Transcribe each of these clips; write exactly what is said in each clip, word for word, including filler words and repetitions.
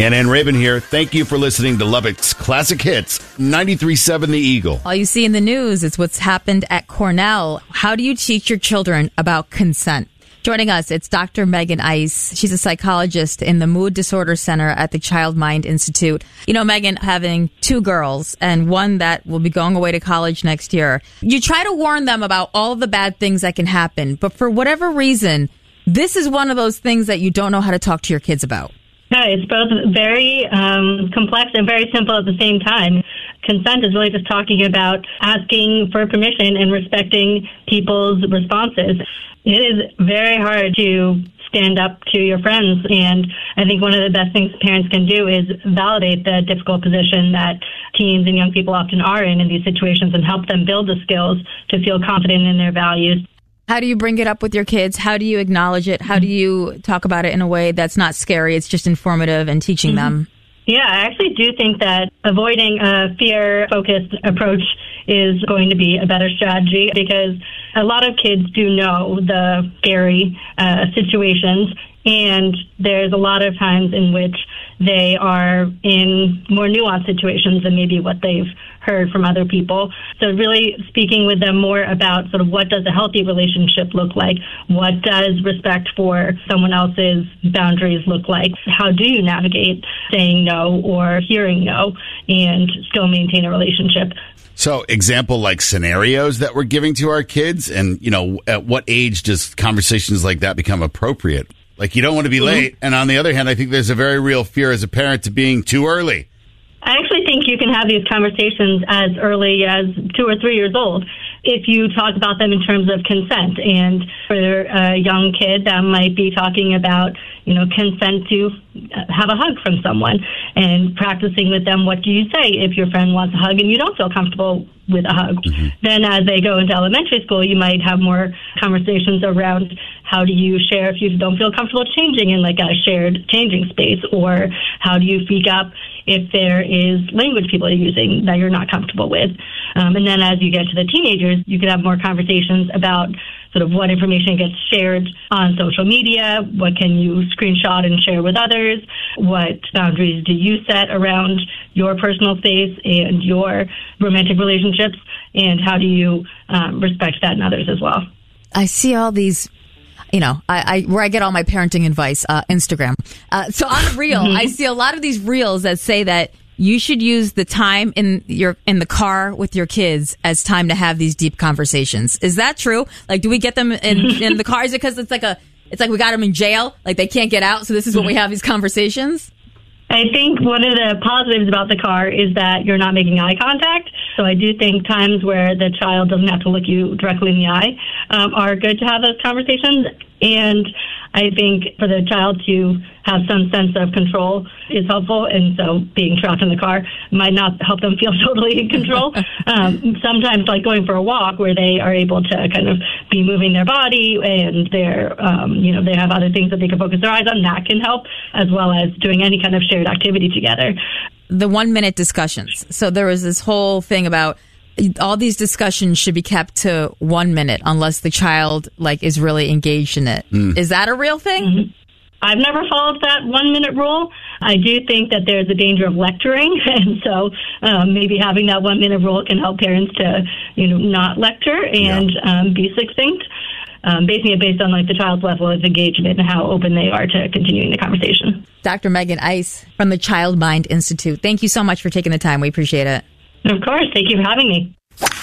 And Ann Rabin here. Thank you for listening to Lubbock's Classic Hits, ninety-three point seven The Eagle. All you see in the news is what's happened at Cornell. How do you teach your children about consent? Joining us, it's Doctor Megan Ice. She's a psychologist in the Mood Disorder Center at the Child Mind Institute. You know, Megan, having two girls and one that will be going away to college next year, you try to warn them about all of the bad things that can happen. But for whatever reason, this is one of those things that you don't know how to talk to your kids about. No, it's both very um, complex and very simple at the same time. Consent is really just talking about asking for permission and respecting people's responses. It is very hard to stand up to your friends, and I think one of the best things parents can do is validate the difficult position that teens and young people often are in in these situations and help them build the skills to feel confident in their values. How do you bring it up with your kids? How do you acknowledge it? How do you talk about it in a way that's not scary? It's just informative and teaching mm-hmm. them. Yeah, I actually do think that avoiding a fear-focused approach is going to be a better strategy because a lot of kids do know the scary uh, situations, and there's a lot of times in which they are in more nuanced situations than maybe what they've heard from other people. So really speaking with them more about sort of what does a healthy relationship look like? What does respect for someone else's boundaries look like? How do you navigate saying no or hearing no and still maintain a relationship? So example like scenarios that we're giving to our kids, and, you know, at what age does conversations like that become appropriate? Like, you don't want to be mm-hmm. late. And on the other hand, I think there's a very real fear as a parent to being too early. I actually think you can have these conversations as early as two or three years old if you talk about them in terms of consent. And for a young kid, that might be talking about, you know, consent to have a hug from someone and practicing with them, what do you say if your friend wants a hug and you don't feel comfortable with a hug? Mm-hmm. Then as they go into elementary school, you might have more conversations around how do you share if you don't feel comfortable changing in like a shared changing space, or how do you speak up if there is language people are using that you're not comfortable with. Um, and then as you get to the teenagers, you can have more conversations about sort of what information gets shared on social media, what can you screenshot and share with others, what boundaries do you set around your personal space and your romantic relationships, and how do you um, respect that in others as well. I see all these, you know, I, I where I get all my parenting advice, uh, Instagram. Uh, so on Reel, mm-hmm. I see a lot of these reels that say that you should use the time in your in the car with your kids as time to have these deep conversations. Is that true? Like, do we get them in, in the car? Is it because it's like a it's like we got them in jail, like they can't get out, so this is when we have these conversations? I think one of the positives about the car is that you're not making eye contact. So I do think times where the child doesn't have to look you directly in the eye um, are good to have those conversations. And I think for the child to have some sense of control is helpful. And so being trapped in the car might not help them feel totally in control. um, sometimes like going for a walk where they are able to kind of be moving their body and they're, um, you know, they have other things that they can focus their eyes on, that can help, as well as doing any kind of shared activity together. The one minute discussions. So there was this whole thing about all these discussions should be kept to one minute unless the child like is really engaged in it. Mm. Is that a real thing? Mm-hmm. I've never followed that one minute rule. I do think that there's a danger of lecturing, and so um, maybe having that one minute rule can help parents to, you know, not lecture and yeah. um, be succinct. Um, basing it based on like the child's level of engagement and how open they are to continuing the conversation. Doctor Megan Ice from the Child Mind Institute. Thank you so much for taking the time. We appreciate it. Of course. Thank you for having me.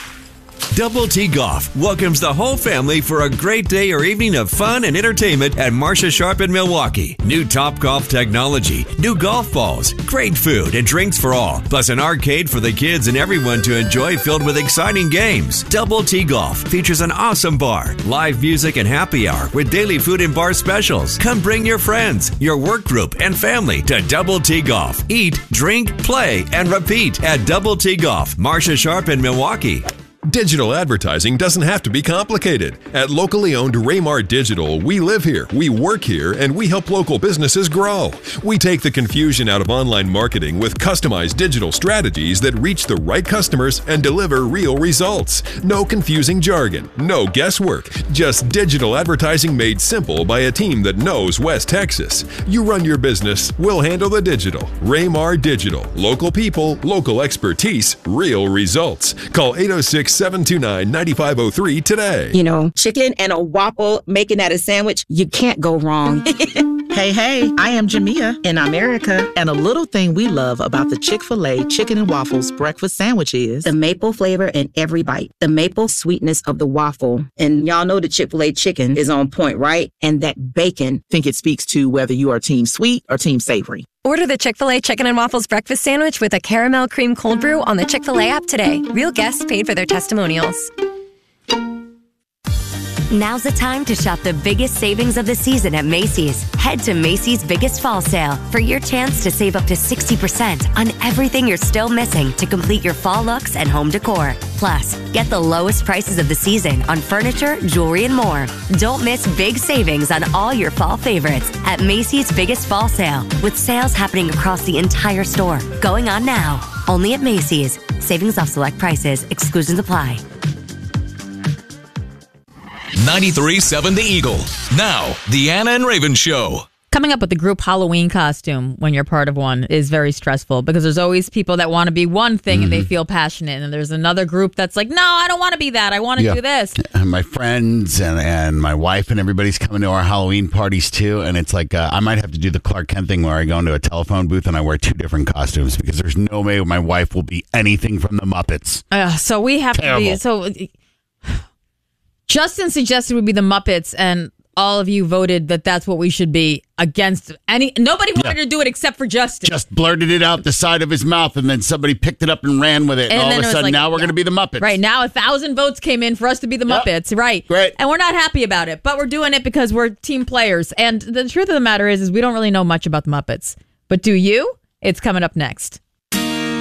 Double T Golf welcomes the whole family for a great day or evening of fun and entertainment at Marsha Sharp in Milwaukee. New Top Golf technology, new golf balls, great food and drinks for all, plus an arcade for the kids and everyone to enjoy filled with exciting games. Double T Golf features an awesome bar, live music and happy hour with daily food and bar specials. Come bring your friends, your work group, and family to Double T Golf. Eat, drink, play, and repeat at Double T Golf, Marsha Sharp in Milwaukee. Digital advertising doesn't have to be complicated. At locally owned Raymar Digital, we live here, we work here, and we help local businesses grow. We take the confusion out of online marketing with customized digital strategies that reach the right customers and deliver real results. No confusing jargon, no guesswork, just digital advertising made simple by a team that knows West Texas. You run your business, we'll handle the digital. Raymar Digital. Local people, local expertise, real results. Call eight oh six, seven two nine, nine five oh three today. You know, chicken and a waffle, making that a sandwich, you can't go wrong. Hey, hey, I am Jamia in America. And a little thing we love about the Chick-fil-A Chicken and Waffles breakfast sandwich is the maple flavor in every bite, the maple sweetness of the waffle. And y'all know the Chick-fil-A chicken is on point, right? And that bacon. Think it speaks to whether you are team sweet or team savory. Order the Chick-fil-A Chicken and Waffles breakfast sandwich with a caramel cream cold brew on the Chick-fil-A app today. Real guests paid for their testimonials. Now's the time to shop the biggest savings of the season at Macy's. Head to Macy's Biggest Fall Sale for your chance to save up to sixty percent on everything you're still missing to complete your fall looks and home decor. Plus, get the lowest prices of the season on furniture, jewelry, and more. Don't miss big savings on all your fall favorites at Macy's Biggest Fall Sale, with sales happening across the entire store. Going on now. Only at Macy's. Savings off select prices. Exclusions apply. ninety-three point seven The Eagle. Now, the Anna and Raven Show. Coming up with the group Halloween costume when you're part of one is very stressful because there's always people that want to be one thing mm-hmm. and they feel passionate. And there's another group that's like, no, I don't want to be that. I want to yeah. do this. And my friends and, and my wife and everybody's coming to our Halloween parties too. And it's like, uh, I might have to do the Clark Kent thing where I go into a telephone booth and I wear two different costumes because there's no way my wife will be anything from the Muppets. Uh, so we have Terrible. to be... so. Justin suggested we be the Muppets, and all of you voted that that's what we should be against. Any Nobody wanted yeah. to do it except for Justin. Just blurted it out the side of his mouth, and then somebody picked it up and ran with it. And, and all of a sudden, like, now we're yeah. going to be the Muppets. Right, now a thousand votes came in for us to be the yep. Muppets. Right. Great. And we're not happy about it, but we're doing it because we're team players. And the truth of the matter is, is we don't really know much about the Muppets. But do you? It's coming up next.